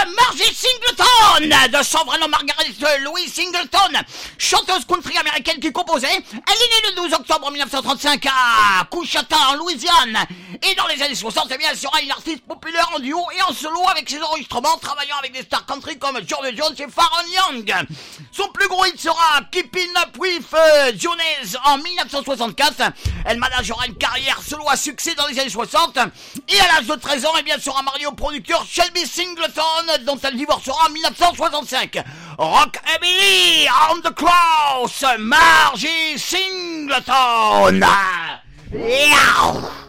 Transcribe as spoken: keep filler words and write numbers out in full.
Margie Singleton, de son vrai nom Margaret Louise Singleton, chanteuse country américaine qui composait. Elle est née le douze octobre mille neuf cent trente-cinq à Coushatta en Louisiane. Et dans les années soixante, eh bien, elle sera une artiste populaire en duo et en solo avec ses enregistrements, travaillant avec des stars country comme George Jones et Pharoah Young. Son plus gros hit sera Keeping Up With euh, Jones en mille neuf cent soixante-quatre. Elle managera une carrière solo à succès dans les années soixante. Et à l'âge de treize ans, eh bien, elle sera mariée au producteur Shelby Singleton, dont elle divorcera en mille neuf cent soixante-cinq. Rockabilly on the Cross, Margie Singleton. Yeah.